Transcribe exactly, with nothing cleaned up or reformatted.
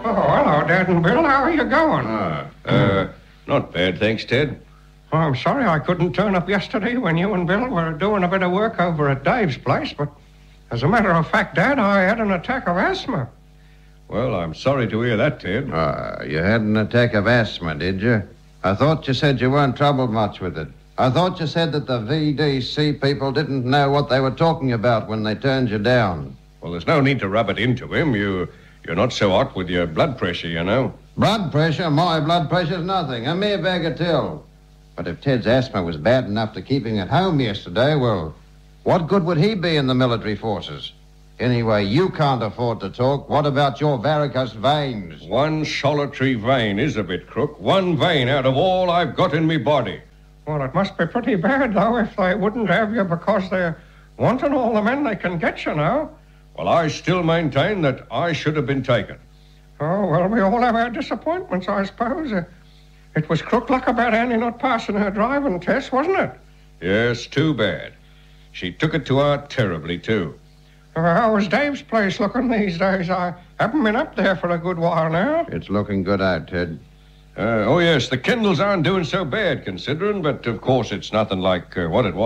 Oh, hello, Dad and Bill. How are you going? Ah, uh, not bad, thanks, Ted. Oh, I'm sorry I couldn't turn up yesterday when you and Bill were doing a bit of work over at Dave's place, but as a matter of fact, Dad, I had an attack of asthma. Well, I'm sorry to hear that, Ted. Ah, you had an attack of asthma, did you? I thought you said you weren't troubled much with it. I thought you said that the V D C people didn't know what they were talking about when they turned you down. Well, there's no need to rub it into him. You, you're not so hot with your blood pressure, you know. Blood pressure? My blood pressure's nothing. A mere bagatelle. But if Ted's asthma was bad enough to keep him at home yesterday, well, what good would he be in the military forces? Anyway, you can't afford to talk. What about your varicose veins? One solitary vein is a bit crook. One vein out of all I've got in me body. Well, it must be pretty bad, though, if they wouldn't have you because they're wanting all the men they can get, you know. Well, I still maintain that I should have been taken. Oh, well, we all have our disappointments, I suppose. Uh, it was crook luck about Annie not passing her driving test, wasn't it? Yes, too bad. She took it to heart terribly, too. Uh, how is Dave's place looking these days? I haven't been up there for a good while now. It's looking good out, Ted. Uh, oh, yes, the Kendalls aren't doing so bad, considering, but, of course, it's nothing like uh, what it was.